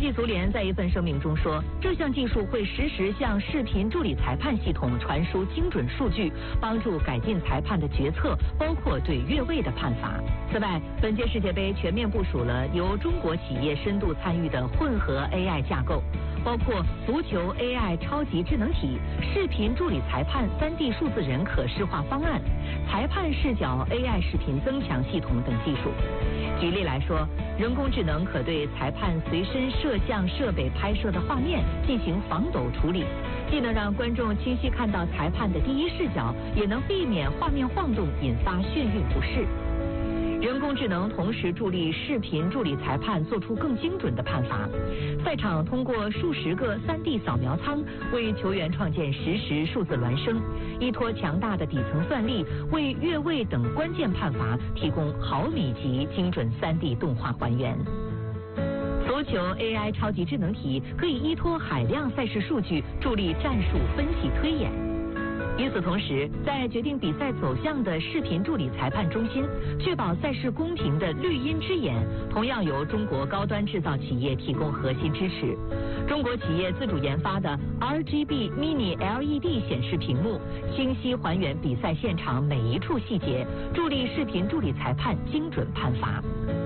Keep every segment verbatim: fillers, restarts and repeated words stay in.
际足联在一份声明中说，这项技术会实时向视频助理裁判系统传输精准数据，帮助改进裁判的决策，包括对越位的判罚。此外，本届世界杯全面部署了由中国企业深度参与的混合 A I 架构，包括足球 A I 超级智能体、视频助理裁判 三D 数字人可视化方案、裁判视角 A I 视频增强系统等技术。举例来说，人工智能可对裁判随身摄像设备拍摄的画面进行防抖处理，既能让观众清晰看到裁判的第一视角，也能避免画面晃动引发眩晕不适。人工智能同时助力视频助理裁判做出更精准的判罚。赛场通过数十个 三 D 扫描舱为球员创建实时数字孪生，依托强大的底层算力，为越位等关键判罚提供毫米级精准 三 D 动画还原。足球 A I 超级智能体可以依托海量赛事数据助力战术分析推演。与此同时，在决定比赛走向的视频助理裁判中心，确保赛事公平的绿茵之眼，同样由中国高端制造企业提供核心支持。中国企业自主研发的 R G B Mini L E D 显示屏幕，清晰还原比赛现场每一处细节，助力视频助理裁判精准判罚。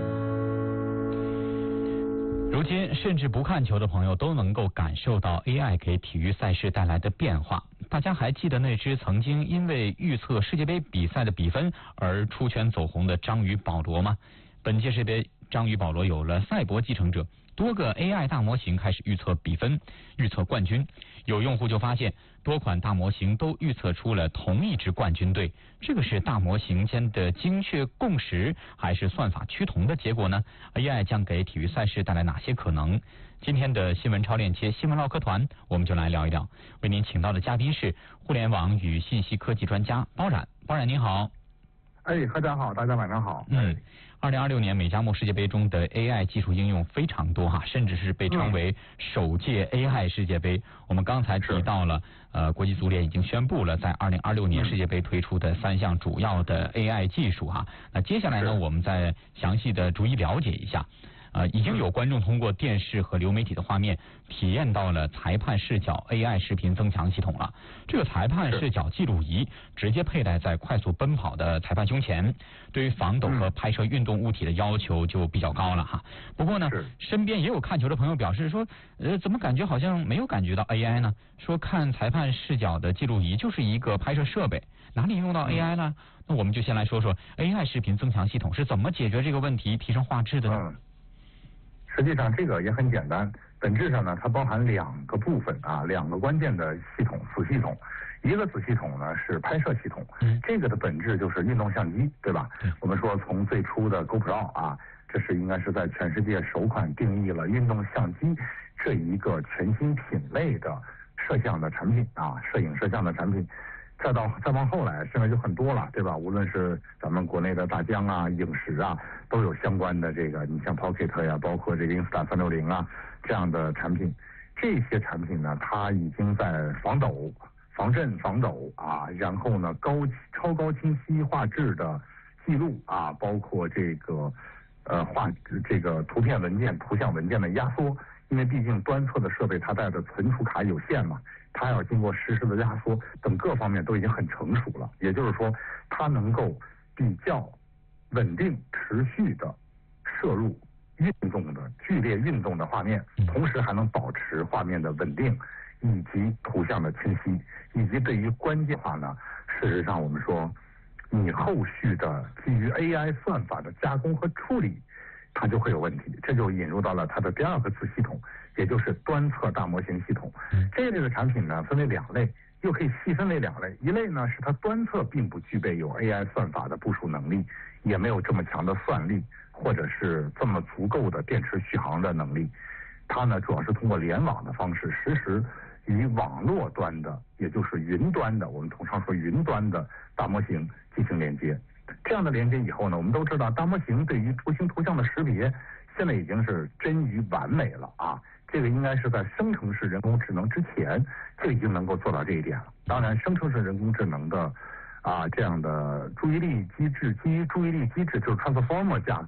如今，甚至不看球的朋友都能够感受到 A I 给体育赛事带来的变化。大家还记得那只曾经因为预测世界杯比赛的比分而出圈走红的章鱼保罗吗？本届世界杯，章鱼保罗有了赛博继承者，多个 A I 大模型开始预测比分、预测冠军。有用户就发现，多款大模型都预测出了同一支冠军队。这个是大模型间的精确共识，还是算法趋同的结果呢？ A I 将给体育赛事带来哪些可能？今天的新闻超链接新闻唠嗑团，我们就来聊一聊。为您请到的嘉宾是互联网与信息科技专家包冉。包冉您好。 哎，大家好，大家晚上好。 嗯，二零二六年美加墨世界杯中的 A I 技术应用非常多哈，甚至是被称为首届 A I 世界杯。嗯、我们刚才提到了，呃，国际足联已经宣布了在二零二六年世界杯推出的三项主要的 A I 技术哈。那接下来呢，我们再详细的逐一了解一下。呃，已经有观众通过电视和流媒体的画面体验到了裁判视角 A I 视频增强系统了。这个裁判视角记录仪直接佩戴在快速奔跑的裁判胸前，对于防抖和拍摄运动物体的要求就比较高了哈。不过呢，身边也有看球的朋友表示说，呃，怎么感觉好像没有感觉到 A I 呢？说看裁判视角的记录仪就是一个拍摄设备，哪里用到 A I 呢？那我们就先来说说 A I 视频增强系统是怎么解决这个问题、提升画质的呢？ 嗯实际上这个也很简单，本质上呢，它包含两个部分啊，两个关键的系统子系统。一个子系统呢是拍摄系统，嗯、这个的本质就是运动相机，对吧？嗯、我们说从最初的 GoPro 啊，这是应该是在全世界首款定义了运动相机这一个全新品类的摄像的产品啊，摄影摄像的产品。再到再往后来，现在就很多了，对吧？无论是咱们国内的大疆啊、影视啊，都有相关的这个，你像 Pocket 呀、啊，包括这个 Insta 三六零啊这样的产品。这些产品呢，它已经在防抖、防震、防抖啊，然后呢高超高清晰画质的记录啊，包括这个呃画这个图片文件、图像文件的压缩。因为毕竟端侧的设备它带的存储卡有限嘛，它要经过实时的压缩等各方面都已经很成熟了，也就是说它能够比较稳定持续的摄入运动的剧烈运动的画面，同时还能保持画面的稳定以及图像的清晰，以及对于关键化呢，事实上我们说你后续的基于 A I 算法的加工和处理它就会有问题，这就引入到了它的第二个子系统，也就是端侧大模型系统。这一类的产品呢，分为两类，又可以细分为两类。一类呢是它端侧并不具备有 A I 算法的部署能力，也没有这么强的算力，或者是这么足够的电池续航的能力。它呢主要是通过联网的方式，实时与网络端的，也就是云端的，我们通常说云端的大模型进行连接。这样的连接以后呢，我们都知道大模型对于图形图像的识别现在已经是臻于完美了啊！这个应该是在生成式人工智能之前就已经能够做到这一点了。当然，生成式人工智能的啊这样的注意力机制，基于注意力机制就是 transformer 架